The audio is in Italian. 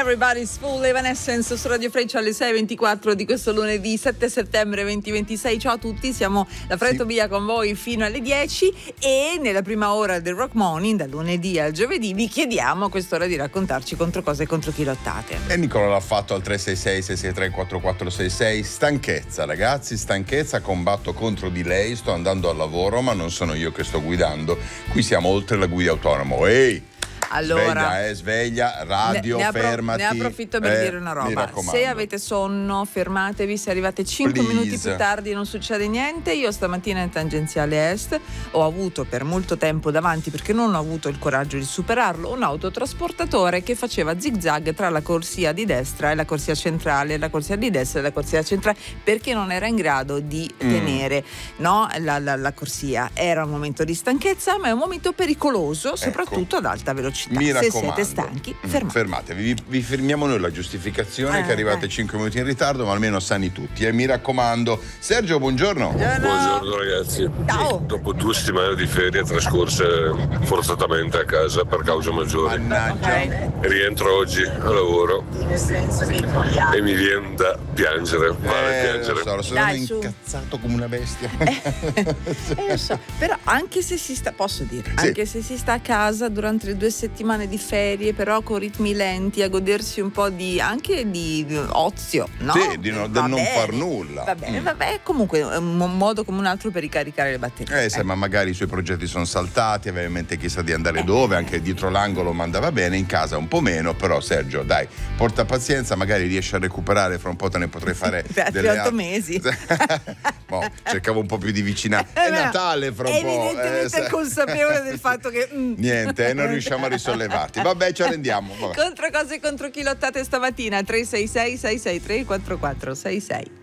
Everybody's Full, Evanescence su Radio Freccia alle 6:24 di questo lunedì 7 settembre 2026. Ciao a tutti, siamo la Fred Bia con voi fino alle 10 e nella prima ora del Rock Morning, dal lunedì al giovedì, vi chiediamo a quest'ora di raccontarci contro cosa e contro chi lottate. E Nicola l'ha fatto al 366-663-4466. Stanchezza, ragazzi, stanchezza, combatto contro di lei, sto andando al lavoro ma non sono io che sto guidando. Qui siamo oltre la guida autonoma. Ehi! Allora, sveglia, radio, fermati. Ne approfitto per dire una roba. Se avete sonno, fermatevi. Se arrivate 5 minuti più tardi non succede niente. Io stamattina in tangenziale est ho avuto per molto tempo davanti, perché non ho avuto il coraggio di superarlo, un autotrasportatore che faceva zigzag tra la corsia di destra e la corsia centrale, la corsia di destra e la corsia centrale, perché non era in grado di tenere la corsia. Era un momento di stanchezza, ma è un momento pericoloso, soprattutto ad alta velocità. Mi raccomando, se siete stanchi, fermatevi. Vi firmiamo noi la giustificazione che arrivate 5 minuti in ritardo, ma almeno sani tutti. Mi raccomando. Sergio, buongiorno. Buongiorno ragazzi. Ciao. Dopo 2 settimane di ferie trascorse forzatamente a casa per causa maggiore, rientro oggi a lavoro e mi viene da piangere. Sono incazzato come una bestia. Lo so, però anche se si sta, posso dire, anche se si sta a casa durante le 2 settimane di ferie, però con ritmi lenti, a godersi un po' di ozio, no? Sì, del non far nulla. Va bene, comunque è un modo come un altro per ricaricare le batterie. Ma magari i suoi progetti sono saltati, aveva in mente chissà di andare dove, anche dietro l'angolo ma andava bene, in casa un po' meno, però Sergio, dai, porta pazienza, magari riesci a recuperare, fra un po' te ne potrei fare delle 8 mesi. Cercavo un po' più di vicinanza. È Natale fra un po'. Evidentemente consapevole del fatto che niente, non riusciamo a risollevarti. Vabbè, ci arrendiamo. Contro cosa e contro chi lottate stamattina? 366 663 4466.